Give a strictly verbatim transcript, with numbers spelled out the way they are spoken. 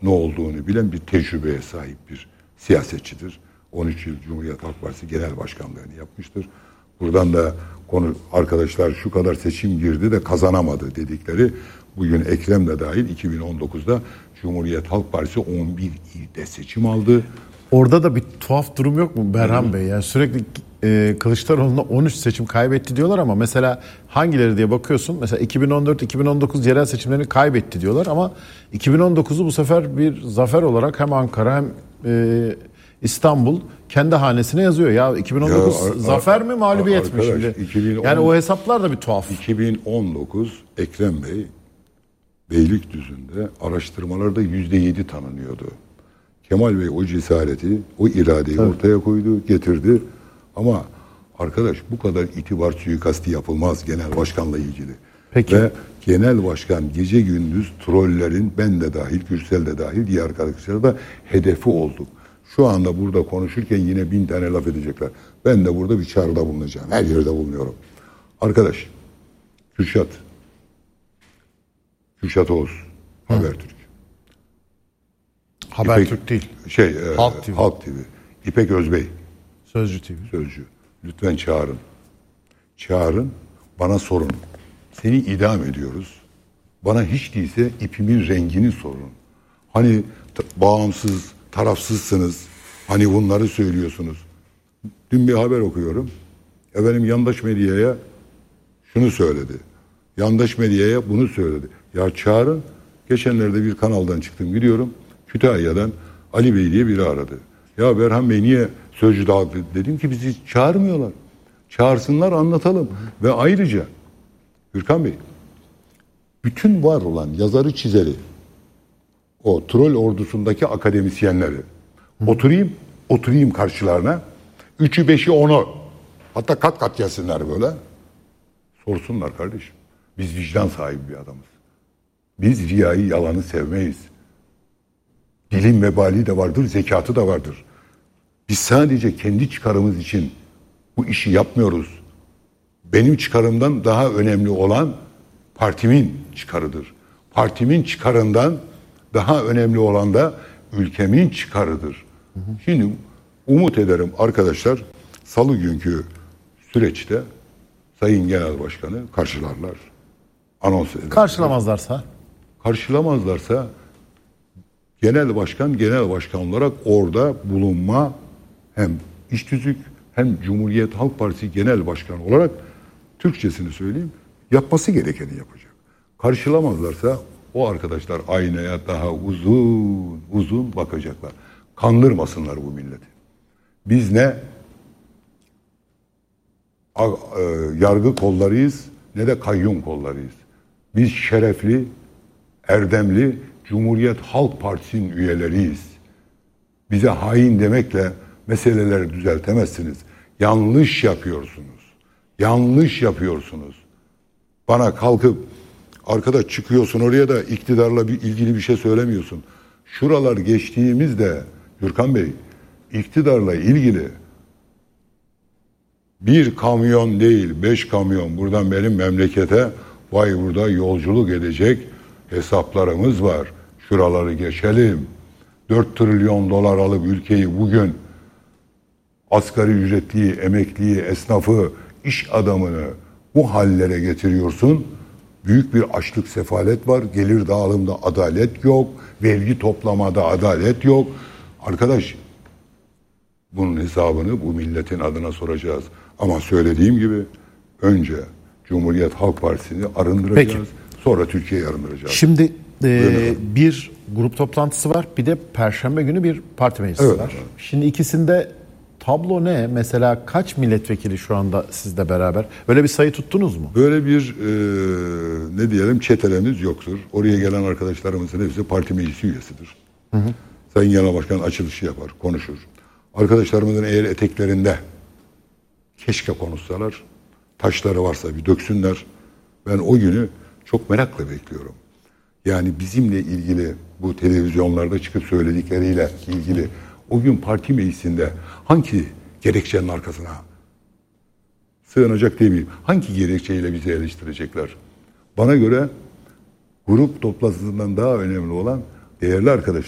ne olduğunu bilen bir tecrübeye sahip bir siyasetçidir. on üç yıl Cumhuriyet Halk Partisi Genel Başkanlığını yapmıştır. Buradan da konu arkadaşlar şu kadar seçim girdi de kazanamadı dedikleri bugün Ekrem de dahil iki bin on dokuzda Cumhuriyet Halk Partisi on bir ilde seçim aldı. Orada da bir tuhaf durum yok mu Berhan evet. Bey? Yani sürekli e, Kılıçdaroğlu'na on üç seçim kaybetti diyorlar ama mesela hangileri diye bakıyorsun. Mesela iki bin on dört iki bin on dokuz yerel seçimlerini kaybetti diyorlar ama iki bin on dokuzu bu sefer bir zafer olarak hem Ankara hem e, İstanbul kendi hanesine yazıyor. Ya iki bin on dokuz ya, ar- zafer ar- mi mağlubiyet arkadaş, mi şimdi? iki bin on, yani o hesaplar da bir tuhaf. iki bin on dokuz Ekrem Bey Beylikdüzü'nde araştırmalarda yüzde yedi tanınıyordu. Kemal Bey o cesareti, o iradeyi evet. ortaya koydu, getirdi. Ama arkadaş bu kadar itibar suikasti yapılmaz genel başkanla ilgili. Peki. Ve genel başkan gece gündüz trollerin ben de dahil, Gürsel de dahil, diğer arkadaşlar da hedefi olduk. Şu anda burada konuşurken yine bin tane laf edecekler. Ben de burada bir çağrıda bulunacağım. Her yerde bulunuyorum. Arkadaş, Kürşat, Kürşat Oğuz, Hı. Habertürk. Habertürk İpek, değil. Şey, e, Halk T V. Halk T V. İpek Özbey. Sözcü T V. Sözcü. Lütfen çağırın. Çağırın, bana sorun. Seni idam ediyoruz. Bana hiç değilse ipimin rengini sorun. Hani t- bağımsız, tarafsızsınız. Hani bunları söylüyorsunuz. Dün bir haber okuyorum. Efendim yandaş medyaya şunu söyledi. Yandaş medyaya bunu söyledi. Ya çağırın. Geçenlerde bir kanaldan çıktım gidiyorum. Kütahya'dan Ali Bey diye biri aradı. Ya Berhan Bey niye Sözcü dağıttı? Dedim ki bizi çağırmıyorlar. Çağırsınlar anlatalım. Hı. Ve ayrıca Gürkan Bey bütün var olan yazarı çizeri o troll ordusundaki akademisyenleri Hı. oturayım oturayım karşılarına üçü beşi onu hatta kat kat gelsinler böyle sorsunlar kardeşim. Biz vicdan sahibi bir adamız. Biz riyayı yalanı sevmeyiz. Dilin vebali de vardır, zekatı da vardır. Biz sadece kendi çıkarımız için bu işi yapmıyoruz. Benim çıkarımdan daha önemli olan partimin çıkarıdır. Partimin çıkarından daha önemli olan da ülkemin çıkarıdır. Hı hı. Şimdi umut ederim arkadaşlar salı günkü süreçte Sayın Genel Başkanı karşılarlar. Anons ederler. Karşılamazlarsa? Karşılamazlarsa Genel Başkan, Genel Başkan olarak orada bulunma hem iş tüzük hem Cumhuriyet Halk Partisi Genel Başkanı olarak Türkçesini söyleyeyim yapması gerekeni yapacak. Karşılamazlarsa o arkadaşlar aynaya daha uzun uzun bakacaklar. Kandırmasınlar bu milleti. Biz ne yargı kollarıyız ne de kayyum kollarıyız. Biz şerefli, erdemli Cumhuriyet Halk Partisi'nin üyeleriyiz. Bize hain demekle meseleleri düzeltemezsiniz. Yanlış yapıyorsunuz. Yanlış yapıyorsunuz. Bana kalkıp arkadaş çıkıyorsun oraya da iktidarla bir ilgili bir şey söylemiyorsun. Şuralar geçtiğimizde Gürkan Bey iktidarla ilgili bir kamyon değil beş kamyon buradan benim memlekete vay burada yolculuk edecek hesaplarımız var. Şuraları geçelim. dört trilyon dolar alıp ülkeyi bugün asgari ücretliyi, emekliyi, esnafı, iş adamını bu hallere getiriyorsun. Büyük bir açlık, sefalet var. Gelir dağılımda adalet yok. Vergi toplamada adalet yok. Arkadaş bunun hesabını bu milletin adına soracağız. Ama söylediğim gibi önce Cumhuriyet Halk Partisi'ni arındıracağız. Peki. Sonra Türkiye'yi arındıracağız. Şimdi e, bir grup toplantısı var. Bir de Perşembe günü bir parti meclisi evet, var. Evet. Şimdi ikisinde tablo ne? Mesela kaç milletvekili şu anda sizle beraber? Öyle bir sayı tuttunuz mu? Böyle bir e, ne diyelim çetelemiz yoktur. Oraya gelen arkadaşlarımızın hepsi parti meclisi üyesidir. Hı hı. Sayın Genel Başkan açılışı yapar, konuşur. Arkadaşlarımızın eğer eteklerinde keşke konuşsalar, taşları varsa bir döksünler. Ben o günü çok merakla bekliyorum. Yani bizimle ilgili bu televizyonlarda çıkıp söyledikleriyle ilgili o gün parti meclisinde hangi gerekçenin arkasına sığınacak demeyeyim. Hangi gerekçeyle bizi eleştirecekler? Bana göre grup toplantısından daha önemli olan değerli arkadaşlar